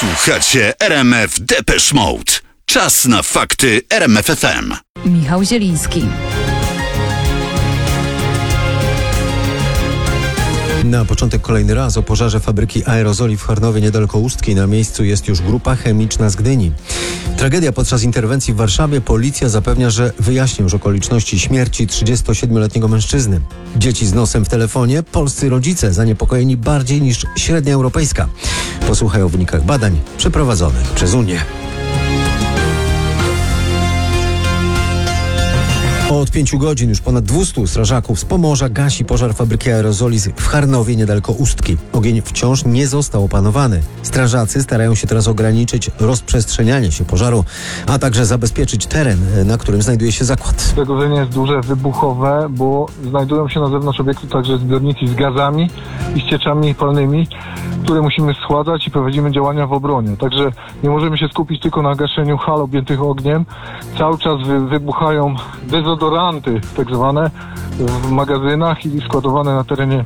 Słuchacie RMF Depeche Mode. Czas na fakty RMF FM. Michał Zieliński. Na początek kolejny raz o pożarze fabryki aerozoli w Charnowie niedaleko Ustki. Na miejscu jest już grupa chemiczna z Gdyni. Tragedia podczas interwencji w Warszawie. Policja zapewnia, że wyjaśni już okoliczności śmierci 37-letniego mężczyzny. Dzieci z nosem w telefonie, polscy rodzice zaniepokojeni bardziej niż średnia europejska. Posłuchaj o wynikach badań przeprowadzonych przez Unię. Od 5 godzin już ponad 200 strażaków z Pomorza gasi pożar fabryki aerozoli w Charnowie niedaleko Ustki. Ogień wciąż nie został opanowany. Strażacy starają się teraz ograniczyć rozprzestrzenianie się pożaru, a także zabezpieczyć teren, na którym znajduje się zakład. Zagrożenie jest duże, wybuchowe, bo znajdują się na zewnątrz obiektu także zbiorniki z gazami i z cieczami palnymi, które musimy schładzać i prowadzimy działania w obronie. Także nie możemy się skupić tylko na gaszeniu hal objętych ogniem. Cały czas wybuchają dezodoranty tak zwane w magazynach i składowane na terenie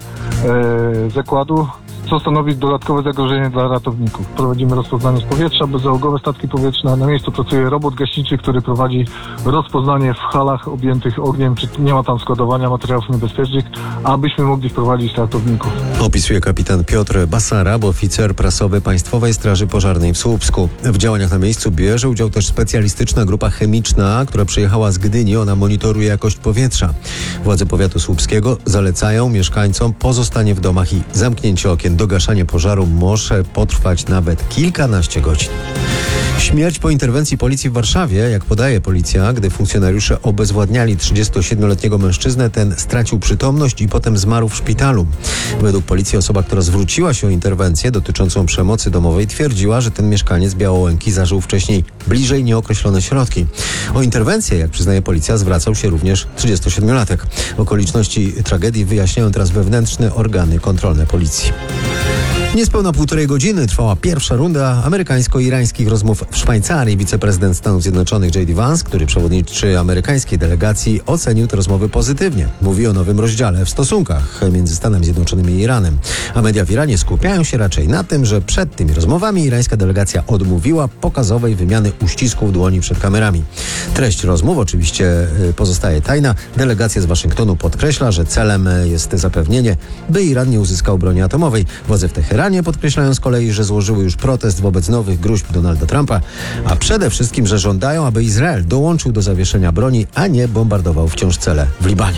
zakładu, co stanowi dodatkowe zagrożenie dla ratowników. Prowadzimy rozpoznanie z powietrza, bezzałogowe statki powietrzne. Na miejscu pracuje robot gaśniczy, który prowadzi rozpoznanie w halach objętych ogniem, czy nie ma tam składowania materiałów niebezpiecznych, abyśmy mogli wprowadzić ratowników. Opisuje kapitan Piotr Basarab, oficer prasowy Państwowej Straży Pożarnej w Słupsku. W działaniach na miejscu bierze udział też specjalistyczna grupa chemiczna, która przyjechała z Gdyni. Ona monitoruje jakość powietrza. Władze powiatu słupskiego zalecają mieszkańcom pozostanie w domach i zamknięcie okien. Dogaszanie pożaru może potrwać nawet kilkanaście godzin. Śmierć po interwencji policji w Warszawie. Jak podaje policja, gdy funkcjonariusze obezwładniali 37-letniego mężczyznę, ten stracił przytomność i potem zmarł w szpitalu. Według policji osoba, która zwróciła się o interwencję dotyczącą przemocy domowej, twierdziła, że ten mieszkaniec Białołęki zażył wcześniej bliżej nieokreślone środki. O interwencję, jak przyznaje policja, zwracał się również 37-latek. Okoliczności tragedii wyjaśniają teraz wewnętrzne organy kontrolne policji. Niespełna 1,5 godziny trwała pierwsza runda amerykańsko-irańskich rozmów w Szwajcarii. Wiceprezydent Stanów Zjednoczonych J.D. Vance, który przewodniczy amerykańskiej delegacji, ocenił te rozmowy pozytywnie. Mówi o nowym rozdziale w stosunkach między Stanami Zjednoczonymi i Iranem. A media w Iranie skupiają się raczej na tym, że przed tymi rozmowami irańska delegacja odmówiła pokazowej wymiany uścisków dłoni przed kamerami. Treść rozmów oczywiście pozostaje tajna. Delegacja z Waszyngtonu podkreśla, że celem jest zapewnienie, by Iran nie uzyskał broni atomowej. Władze w Teheranie podkreślają z kolei, że złożyły już protest wobec nowych gruźb Donalda Trumpa, a przede wszystkim, że żądają, aby Izrael dołączył do zawieszenia broni, a nie bombardował wciąż cele w Libanie.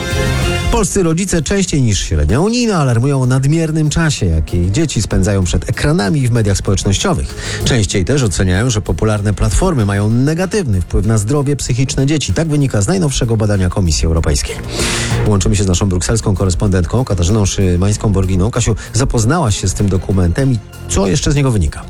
Polscy rodzice częściej niż średnia unijna alarmują o nadmiernym czasie, jaki dzieci spędzają przed ekranami i w mediach społecznościowych. Częściej też oceniają, że popularne platformy mają negatywny wpływ na zdrowie psychiczne dzieci. Tak wynika z najnowszego badania Komisji Europejskiej. Łączymy się z naszą brukselską korespondentką Katarzyną Szymańską-Borginą. Kasiu, zapoznałaś się z tym dokumentem i co jeszcze z niego wynika?